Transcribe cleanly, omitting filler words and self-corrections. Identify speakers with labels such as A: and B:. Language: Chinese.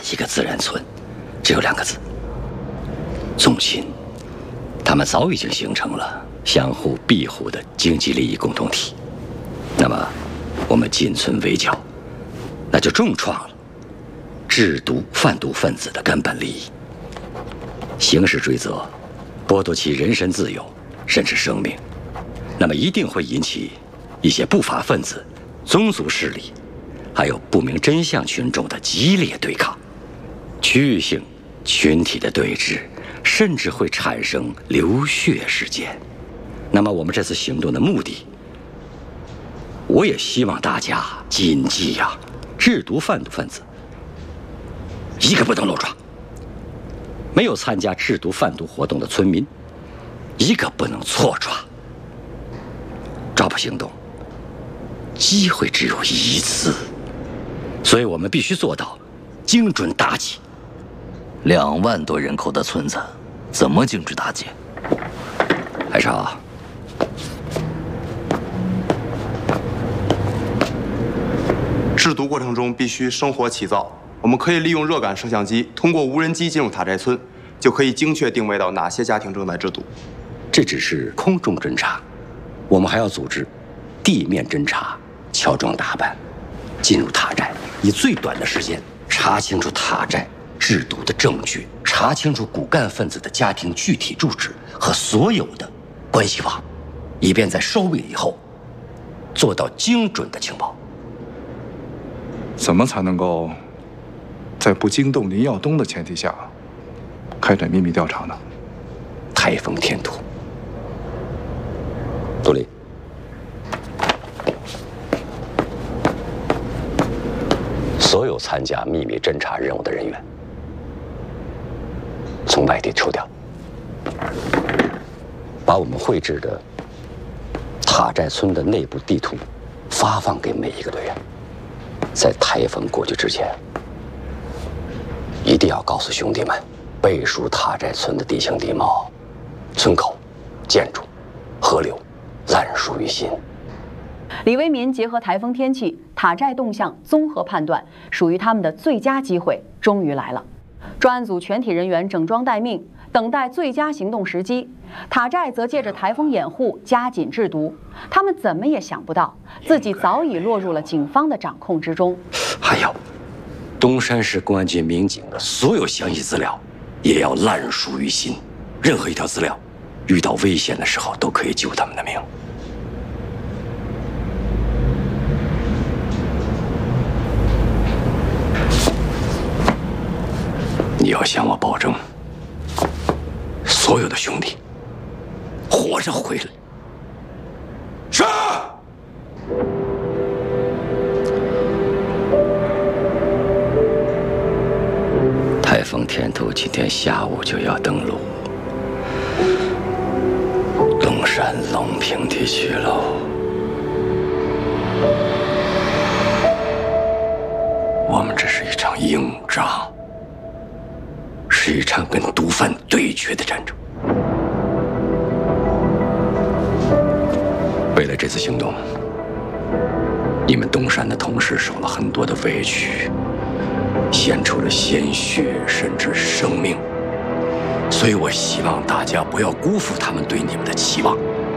A: 几个自然村，只有2个字：宗亲。他们早已经形成了相互庇护的经济利益共同体。那么，我们进村围剿，那就重创了制毒贩毒分子的根本利益。刑事追责，剥夺其人身自由，甚至生命，那么一定会引起一些不法分子、宗族势力，还有不明真相群众的激烈对抗，区域性、群体的对峙，甚至会产生流血事件。那么我们这次行动的目的，我也希望大家谨记呀，制毒贩毒分子一个不能漏抓。没有参加制毒贩毒活动的村民，一个不能错抓。抓捕行动，机会只有一次，所以我们必须做到精准打击。
B: 2万多人口的村子，怎么精准打击？
A: 海潮，
C: 制毒过程中必须生火起灶。我们可以利用热感摄像机，通过无人机进入塔寨村，就可以精确定位到哪些家庭正在制毒。
A: 这只是空中侦察，我们还要组织地面侦察，乔装打扮，进入塔寨，以最短的时间查清楚塔寨制毒的证据，查清楚骨干分子的家庭具体住址和所有的关系网，以便在收尾以后做到精准的情报。
D: 怎么才能够在不惊动林耀东的前提下开展秘密调查呢？
A: 台风天图，杜丽，所有参加秘密侦察任务的人员从外地抽调，把我们绘制的塔寨村的内部地图发放给每一个队员。在台风过去之前，一定要告诉兄弟们，背熟塔寨村的地形地貌、村口、建筑、河流，烂熟于心。
E: 李为民结合台风天气、塔寨动向综合判断，属于他们的最佳机会终于来了。专案组全体人员整装待命，等待最佳行动时机。塔寨则借着台风掩护，加紧制毒。他们怎么也想不到，自己早已落入了警方的掌控之中。
A: 还有，东山市公安局民警的所有详细资料，也要烂熟于心。任何一条资料，遇到危险的时候，都可以救他们的命。你要向我保证，所有的兄弟活着回来。是。台风天图今天下午就要登陆东山隆平地区喽。我们这是一场硬仗，是一场跟毒贩对决的战争。为了这次行动，你们东山的同事受了很多的委屈，献出了鲜血，甚至生命。所以我希望大家不要辜负他们对你们的期望。